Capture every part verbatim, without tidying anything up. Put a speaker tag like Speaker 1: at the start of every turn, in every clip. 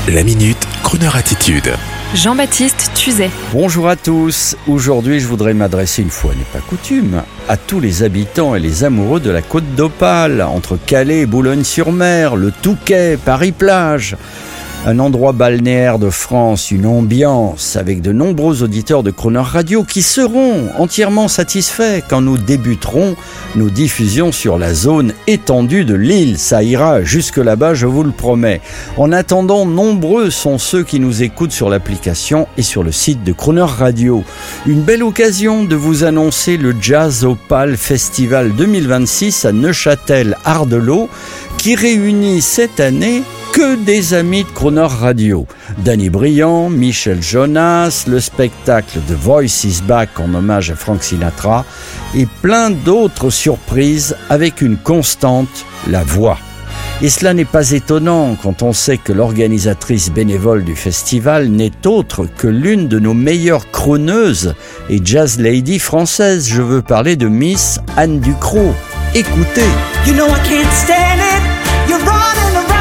Speaker 1: La Minute Crooner Attitude.
Speaker 2: Jean-Baptiste Tuzet.
Speaker 3: Bonjour à tous. Aujourd'hui, je voudrais m'adresser, une fois n'est pas coutume, à tous les habitants et les amoureux de la Côte d'Opale, entre Calais et Boulogne-sur-Mer, le Touquet, Paris-Plage. Un endroit balnéaire de France, une ambiance avec de nombreux auditeurs de Crooner Radio qui seront entièrement satisfaits quand nous débuterons nos diffusions sur la zone étendue de l'île. Ça ira jusque là-bas, je vous le promets. En attendant, nombreux sont ceux qui nous écoutent sur l'application et sur le site de Crooner Radio. Une belle occasion de vous annoncer le Jazz Opale Festival deux mille vingt-six à Neuchâtel-Ardelot qui réunit cette année que des amis de Crooner Radio. Danny Briand, Michel Jonas, le spectacle The Voice is Back en hommage à Frank Sinatra et plein d'autres surprises avec une constante, la voix. Et cela n'est pas étonnant quand on sait que l'organisatrice bénévole du festival n'est autre que l'une de nos meilleures crooneuses et jazz lady françaises. Je veux parler de Miss Anne Ducrot. Écoutez.
Speaker 4: You know I can't stand it. You're running around.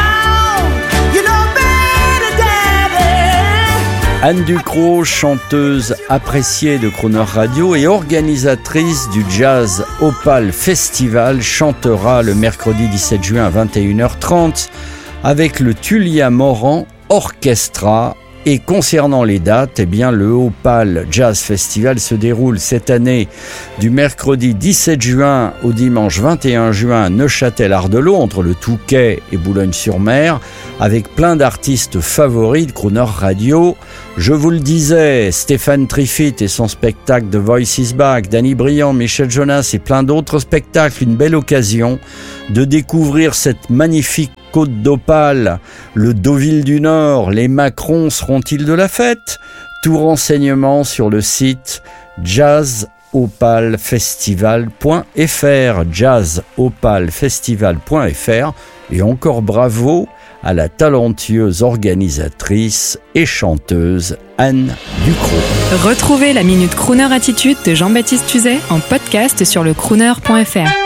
Speaker 3: Anne Ducrot, chanteuse appréciée de Crooner Radio et organisatrice du Jazz Opale Festival, chantera le mercredi dix-sept juin à vingt et une heures trente avec le Tullia Moran Orchestra. Et concernant les dates, eh bien, le Opale Jazz Festival se déroule cette année du mercredi dix-sept juin au dimanche vingt et un juin à Neuchâtel-Ardelot, entre le Touquet et Boulogne-sur-Mer, avec plein d'artistes favoris de Crooner Radio. Je vous le disais, Stéphane Triffitt et son spectacle The Voice is Back, Danny Briand, Michel Jonas et plein d'autres spectacles. Une belle occasion de découvrir cette magnifique Côte d'Opale, le Deauville du Nord. Les Macrons seront-ils de la fête? Tout renseignement sur le site jazz opale festival point f r, jazz opale festival point f r. Et encore bravo à la talentueuse organisatrice et chanteuse Anne Ducrot.
Speaker 2: Retrouvez la Minute Crooner Attitude de Jean-Baptiste Tuzet en podcast sur le crooner point f r.